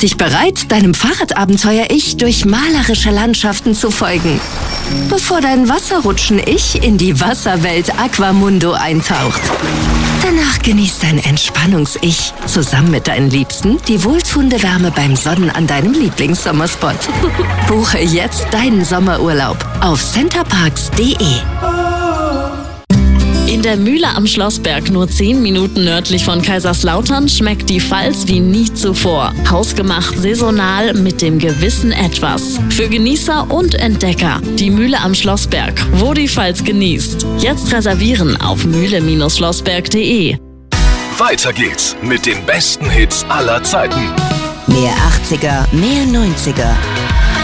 dich bereit, deinem Fahrradabenteuer-Ich durch malerische Landschaften zu folgen, bevor dein Wasserrutschen-Ich in die Wasserwelt Aquamundo eintaucht. Danach genießt dein Entspannungs-Ich zusammen mit deinen Liebsten die wohltuende Wärme beim Sonnen an deinem Lieblingssommerspot. Buche jetzt deinen Sommerurlaub auf centerparks.de. In der Mühle am Schlossberg, nur 10 Minuten nördlich von Kaiserslautern, schmeckt die Pfalz wie nie zuvor. Hausgemacht, saisonal, mit dem gewissen Etwas. Für Genießer und Entdecker. Die Mühle am Schlossberg, wo die Pfalz genießt. Jetzt reservieren auf mühle-schlossberg.de. Weiter geht's mit den besten Hits aller Zeiten. Mehr 80er, mehr 90er.